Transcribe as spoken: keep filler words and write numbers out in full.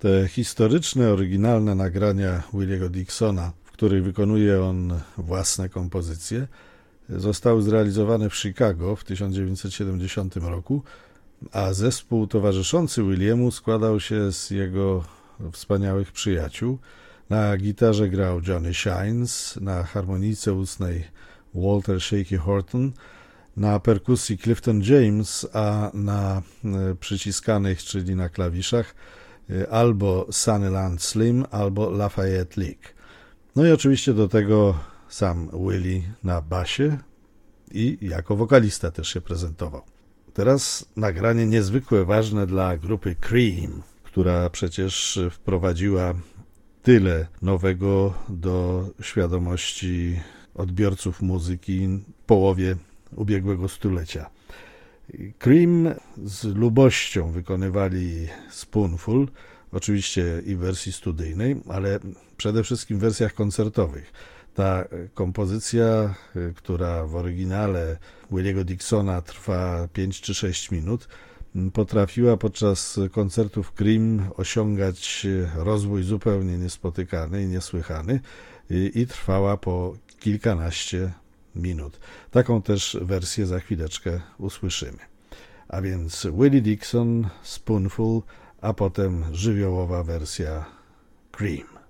Te historyczne, oryginalne nagrania Williego Dixona, w których wykonuje on własne kompozycje, zostały zrealizowane w Chicago w tysiąc dziewięćset siedemdziesiątym roku, a zespół towarzyszący Williemu składał się z jego wspaniałych przyjaciół. Na gitarze grał Johnny Shines, na harmonijce ustnej Walter Shaky Horton, na perkusji Clifton James, a na przyciskanych, czyli na klawiszach, albo Sunnyland Slim, albo Lafayette Leak. No i oczywiście do tego sam Willie na basie i jako wokalista też się prezentował. Teraz nagranie niezwykle ważne dla grupy Cream, która przecież wprowadziła tyle nowego do świadomości odbiorców muzyki w połowie ubiegłego stulecia. Cream z lubością wykonywali Spoonful, oczywiście i w wersji studyjnej, ale przede wszystkim w wersjach koncertowych. Ta kompozycja, która w oryginale Williego Dixona trwa pięć czy sześć minut, potrafiła podczas koncertów Cream osiągać rozwój zupełnie niespotykany i niesłychany i, i trwała po kilkanaście minut. Taką też wersję za chwileczkę usłyszymy. A więc Willie Dixon, Spoonful, a potem żywiołowa wersja Cream.